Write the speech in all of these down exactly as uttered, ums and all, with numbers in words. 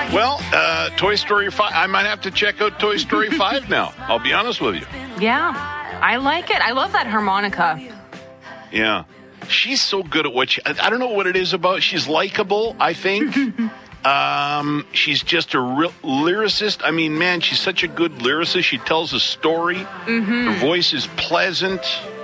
Well, uh, Toy Story five, I might have to check out Toy Story five now. I'll be honest with you. Yeah, I like it. I love that harmonica. Yeah. She's so good at what she, I, I don't know what it is about. She's likable, I think. um, she's just a real lyricist. I mean, man, she's such a good lyricist. She tells a story. Mm-hmm. Her voice is pleasant.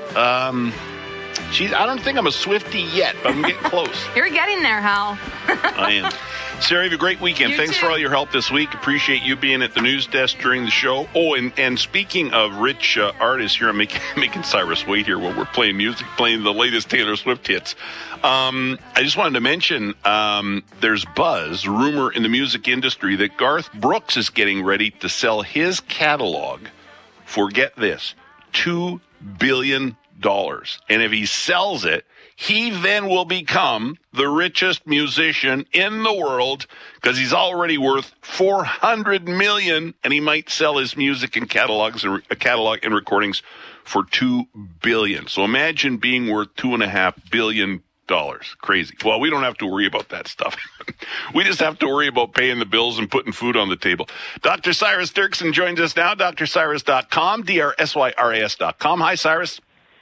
Um, she's, I don't think I'm a Swiftie yet, but I'm getting close. You're getting there, Hal. I am. Sarah, have a great weekend. You Thanks too. for all your help this week. Appreciate you being at the news desk during the show. Oh, and, and speaking of rich uh, artists here, I'm making, making Cyrus wait here while we're playing music, playing the latest Taylor Swift hits. Um, I just wanted to mention um, there's buzz, rumor in the music industry that Garth Brooks is getting ready to sell his catalog for, get this, two billion dollars. And if he sells it, he then will become the richest musician in the world because he's already worth four hundred million dollars, and he might sell his music and catalogs and a catalog and recordings for two billion dollars. So imagine being worth two and a half billion dollars. Crazy. Well, we don't have to worry about that stuff. We just have to worry about paying the bills and putting food on the table. Doctor Cyrus Dirksen joins us now. D R Cyrus dot com, D R S Y R A S dot com. Hi, Cyrus.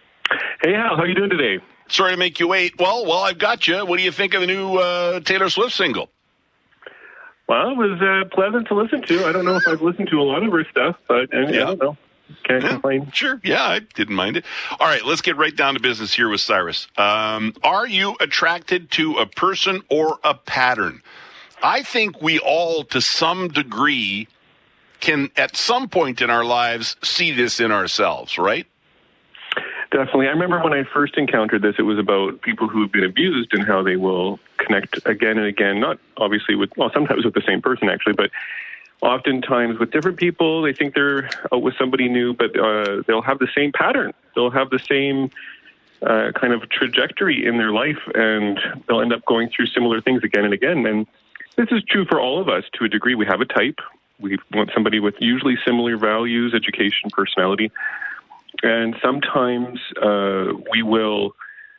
Hey, Hal. How are you doing today? Sorry to make you wait. Well, well, I've got you. What do you think of the new uh, Taylor Swift single? Well, it was uh, pleasant to listen to. I don't know if I've listened to a lot of her stuff, but uh, yeah. I don't know. Can't yeah, complain. Sure. Yeah, I didn't mind it. All right, let's get right down to business here with Cyrus. Um, are you attracted to a person or a pattern? I think we all, to some degree, can, at some point in our lives, see this in ourselves, right? Definitely. I remember when I first encountered this, it was about people who have been abused and how they will connect again and again, not obviously with, well, sometimes with the same person actually, but oftentimes with different people. They think they're out with somebody new, but uh, they'll have the same pattern. They'll have the same uh, kind of trajectory in their life, and they'll end up going through similar things again and again. And this is true for all of us to a degree. We have a type. We want somebody with usually similar values, education, personality. And sometimes uh, we will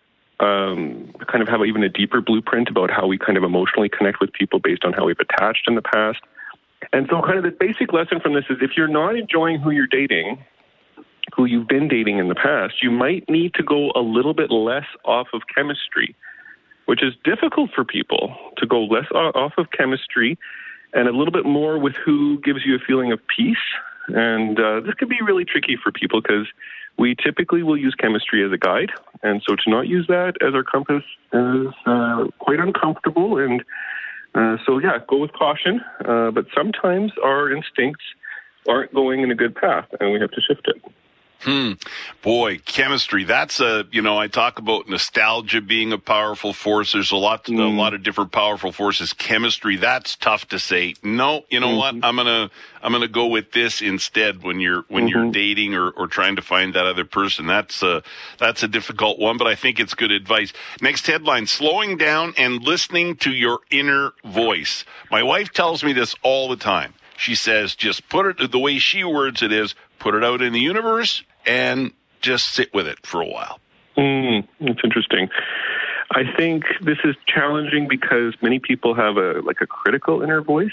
um, kind of have even a deeper blueprint about how we kind of emotionally connect with people based on how we've attached in the past. And so kind of the basic lesson from this is if you're not enjoying who you're dating, who you've been dating in the past, you might need to go a little bit less off of chemistry, which is difficult for people to go less off of chemistry and a little bit more with who gives you a feeling of peace. And uh, this can be really tricky for people because we typically will use chemistry as a guide. And so to not use that as our compass is uh, quite uncomfortable. And uh, so, yeah, go with caution. Uh, but sometimes our instincts aren't going in a good path, and we have to shift it. Hmm. Boy, chemistry. That's a, you know, I talk about nostalgia being a powerful force. There's a lot, mm. a lot of different powerful forces. Chemistry, that's tough to say. No, you know mm-hmm. what? I'm going to, I'm going to go with this instead when you're, when mm-hmm. you're dating or, or trying to find that other person. That's a, that's a difficult one, but I think it's good advice. Next headline, slowing down and listening to your inner voice. My wife tells me this all the time. She says, just put it, the way she words it is, put it out in the universe and just sit with it for a while. Mm, that's interesting. I think this is challenging because many people have a like a critical inner voice.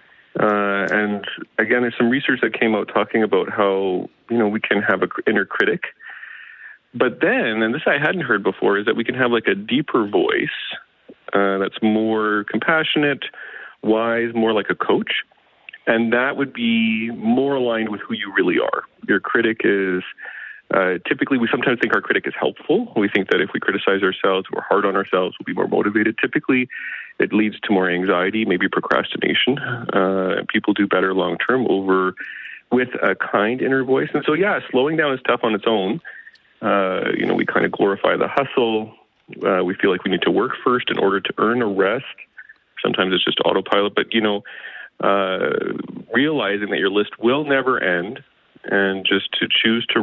Uh, and again, there's some research that came out talking about how, you know, we can have an inner critic. But then, and this I hadn't heard before, is that we can have like a deeper voice uh, that's more compassionate, wise, more like a coach. And that would be more aligned with who you really are. Your critic is, uh, typically we sometimes think our critic is helpful. We think that if we criticize ourselves, we're hard on ourselves, we'll be more motivated. Typically, it leads to more anxiety, maybe procrastination. Uh, people do better long-term over with a kind inner voice. And so, yeah, slowing down is tough on its own. Uh, you know, we kind of glorify the hustle. Uh, we feel like we need to work first in order to earn a rest. Sometimes it's just autopilot, but, you know, Uh, realizing that your list will never end and just to choose to